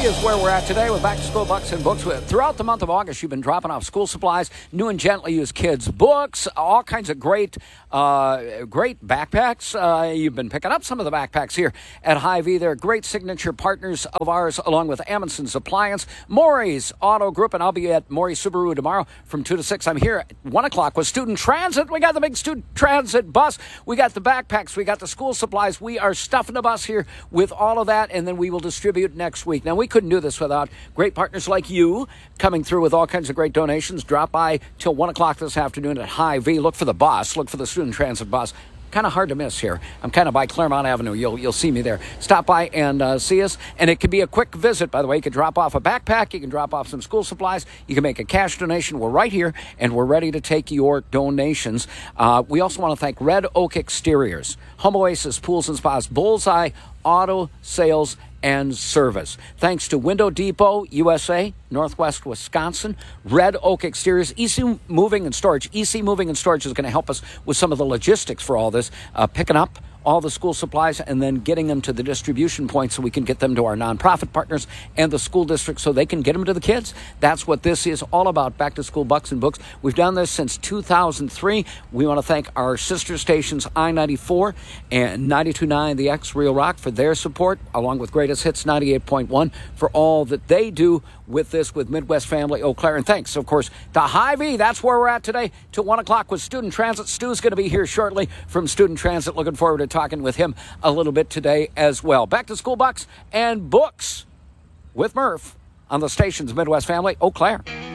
is where we're at today with Back to School Bucks and Books. Throughout the month of August, you've been dropping off school supplies, new and gently used kids' books, all kinds of great backpacks. You've been picking up some of the backpacks here at Hy-Vee. They're great signature partners of ours, along with Amundsen's Appliance, Maury's Auto Group, and I'll be at Maury Subaru tomorrow from 2 to 6. I'm here at 1 o'clock with Student Transit. We got the big Student Transit bus. We got the backpacks. We got the school supplies. We are stuffing the bus here with all of that, and then we will distribute next week. Now, we couldn't do this without great partners like you coming through with all kinds of great donations. Drop by till 1 o'clock this afternoon at Hy-Vee. Look for the bus. Look for the Student Transit bus. Kind of hard to miss here. I'm kind of by Claremont Avenue. You'll see me there. Stop by and see us. And it can be a quick visit, by the way. You can drop off a backpack. You can drop off some school supplies. You can make a cash donation. We're right here, and we're ready to take your donations. We also want to thank Red Oak Exteriors, Home Oasis Pools and Spas, Bullseye Auto Sales and Service. Thanks to Window Depot USA, Northwest Wisconsin, Red Oak Exteriors, EC Moving and Storage. EC Moving and Storage is going to help us with some of the logistics for all this, picking up all the school supplies and then getting them to the distribution point so we can get them to our nonprofit partners and the school district so they can get them to the kids. That's what this is all about, Back to School Bucks and Books. We've done this since 2003. We want to thank our sister stations, I-94 and 92.9 The X Real Rock, for their support, along with Greatest Hits 98.1 for all that they do with this, with Midwest Family Eau Claire. And thanks, of course, to Hy-Vee. That's where we're at today till 1 o'clock with Student Transit. Stu's going to be here shortly from Student Transit. Looking forward to talking with him a little bit today as well. Back to School Bucks and Books with Murph on the station's Midwest Family Eau Claire.